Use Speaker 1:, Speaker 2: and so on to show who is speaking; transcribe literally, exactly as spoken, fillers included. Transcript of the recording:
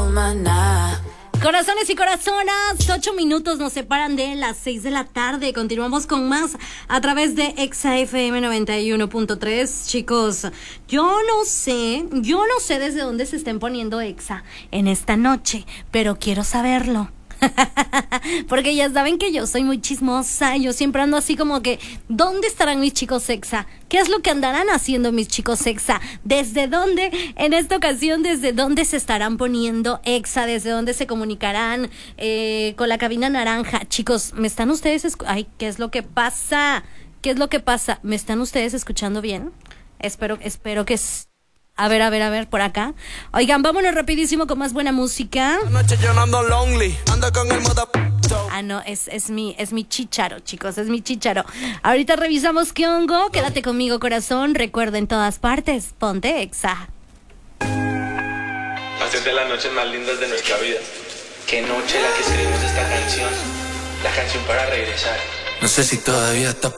Speaker 1: maná.
Speaker 2: Corazones y corazonas, ocho minutos nos separan de las seis de la tarde. Continuamos con más a través de Exa F M noventa y uno punto tres. Chicos, yo no sé, yo no sé desde dónde se estén poniendo Exa en esta noche, pero quiero saberlo. Porque ya saben que yo soy muy chismosa. Yo siempre ando así como que ¿dónde estarán mis chicos Exa? ¿Qué es lo que andarán haciendo mis chicos Exa? ¿Desde dónde? En esta ocasión, ¿desde dónde se estarán poniendo Exa? ¿Desde dónde se comunicarán eh, con la cabina naranja? Chicos, ¿me están ustedes escu- Ay, ¿qué es lo que pasa? ¿Qué es lo que pasa? ¿Me están ustedes escuchando bien? Espero, espero que... S- A ver, a ver, a ver, por acá. Oigan, vámonos rapidísimo con más buena música.
Speaker 3: Noche yo no ando lonely, ando con el modo.
Speaker 2: Ah, no, es, es mi, es mi chícharo, chicos, es mi chícharo. Ahorita revisamos qué hongo. Quédate conmigo, corazón. Recuerda, en todas partes, ponte Exa.
Speaker 4: Hacer de las noches más lindas de nuestra vida. Qué noche la que escribimos esta canción. La canción para regresar.
Speaker 3: No sé si todavía está